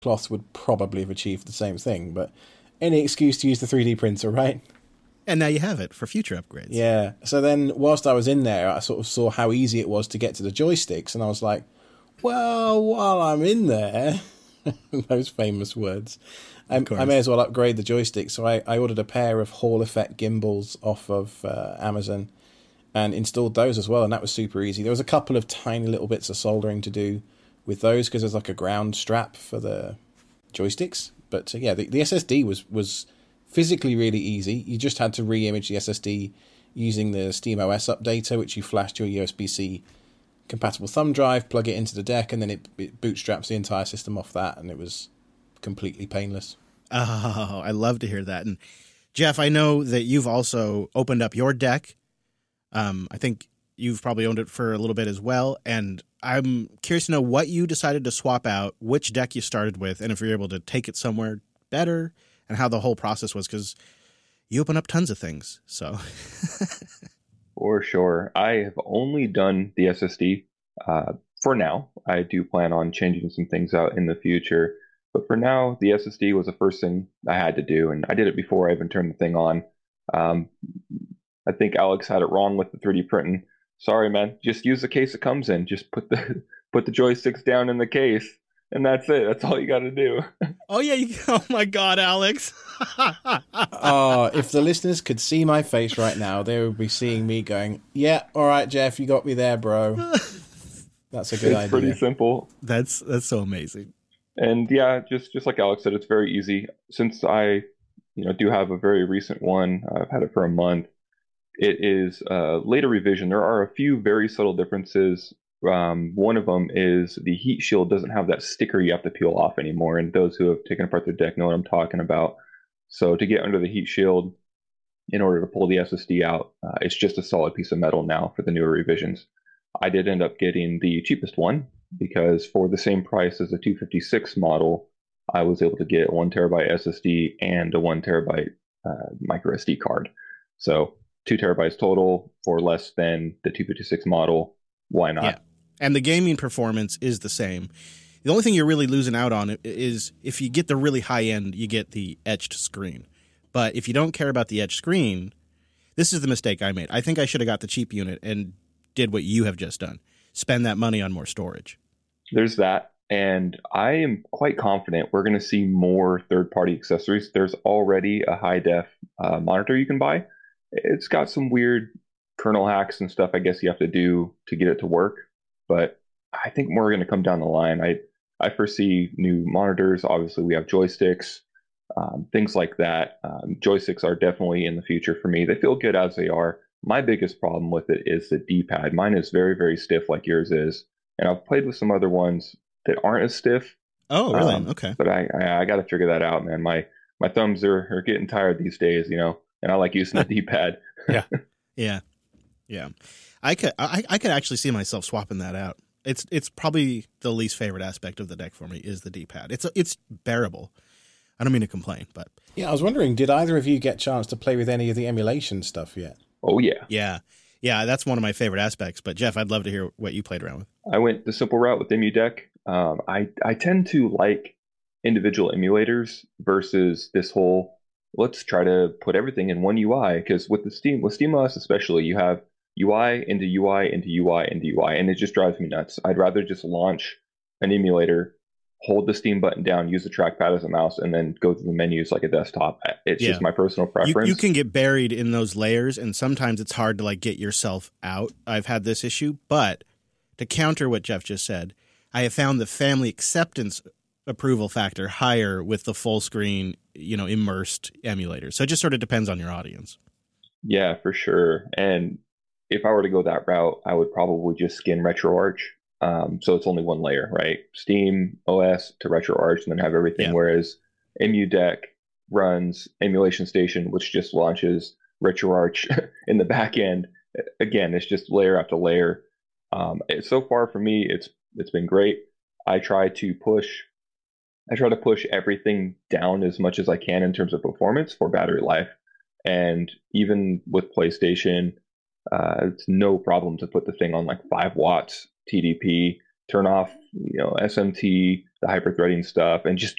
cloth would probably have achieved the same thing, but any excuse to use the 3D printer, right? And now you have it for future upgrades. Yeah. So then whilst I was in there, I sort of saw how easy it was to get to the joysticks, and I was like, well, while I'm in there, those famous words, I may as well upgrade the joystick. So I ordered a pair of Hall Effect gimbals off of Amazon and installed those as well, and that was super easy. There was a couple of tiny little bits of soldering to do with those because there's like a ground strap for the joysticks. But yeah, the SSD was physically really easy. You just had to re-image the SSD using the SteamOS updater, which you flashed your USB-C compatible thumb drive, plug it into the deck, and then it bootstraps the entire system off that, and it was completely painless. Oh, I love to hear that. And Jeff, I know that you've also opened up your deck. I think you've probably owned it for a little bit as well, and I'm curious to know what you decided to swap out, which deck you started with, and if you're able to take it somewhere better, and how the whole process was, because you open up tons of things. So, for sure, I have only done the SSD for now. I do plan on changing some things out in the future, but for now, the SSD was the first thing I had to do, and I did it before I even turned the thing on. I think Alex had it wrong with the 3D printing. Sorry, man. Just use the case it comes in. Just put the joysticks down in the case, and that's it. That's all you got to do. Oh yeah! Oh my God, Alex. Oh, if the listeners could see my face right now, they would be seeing me going, "Yeah, all right, Jeff, you got me there, bro." That's a good idea. It's pretty simple. That's so amazing. And yeah, just like Alex said, it's very easy. Since I, do have a very recent one, I've had it for a month. It is a later revision. There are a few very subtle differences. One of them is the heat shield doesn't have that sticker you have to peel off anymore. And those who have taken apart their deck know what I'm talking about. So to get under the heat shield, in order to pull the SSD out, it's just a solid piece of metal now for the newer revisions. I did end up getting the cheapest one because for the same price as the 256 model, I was able to get a 1 terabyte SSD and a 1 terabyte micro SD card. So 2 terabytes total for less than the 256 model. Why not? Yeah. And the gaming performance is the same. The only thing you're really losing out on is if you get the really high end, you get the etched screen. But if you don't care about the etched screen, this is the mistake I made. I think I should have got the cheap unit and did what you have just done. Spend that money on more storage. There's that. And I am quite confident we're going to see more third-party accessories. There's already a high-def monitor you can buy. It's got some weird kernel hacks and stuff I guess you have to do to get it to work. But I think more are going to come down the line. I foresee new monitors. Obviously, we have joysticks, things like that. Joysticks are definitely in the future for me. They feel good as they are. My biggest problem with it is the D-pad. Mine is very, very stiff like yours is. And I've played with some other ones that aren't as stiff. Oh, really? Okay. But I got to figure that out, man. My thumbs are getting tired these days, and I like using the D-pad. Yeah. I could actually see myself swapping that out. It's probably the least favorite aspect of the deck for me is the D-pad. It's bearable. I don't mean to complain, but yeah, I was wondering, did either of you get a chance to play with any of the emulation stuff yet? Oh yeah. Yeah, that's one of my favorite aspects. But Jeff, I'd love to hear what you played around with. I went the simple route with EmuDeck. I tend to like individual emulators versus this whole let's try to put everything in one UI, because with SteamOS especially, you have UI into UI into UI into UI, and it just drives me nuts. I'd rather just launch an emulator, hold the Steam button down, use the trackpad as a mouse, and then go through the menus like a desktop. It's just my personal preference. You can get buried in those layers, and sometimes it's hard to get yourself out. I've had this issue, but to counter what Jeff just said, I have found the family acceptance approval factor higher with the full screen, immersed emulators. So it just sort of depends on your audience. Yeah, for sure. And if I were to go that route, I would probably just skin RetroArch. So it's only one layer, right? Steam OS to RetroArch, and then have everything. Yeah. Whereas EmuDeck runs Emulation Station, which just launches RetroArch in the back end. Again, it's just layer after layer. So far for me, it's been great. I try to push everything down as much as I can in terms of performance for battery life. And even with PlayStation, it's no problem to put the thing on 5 watts TDP, turn off, SMT, the hyper-threading stuff, and just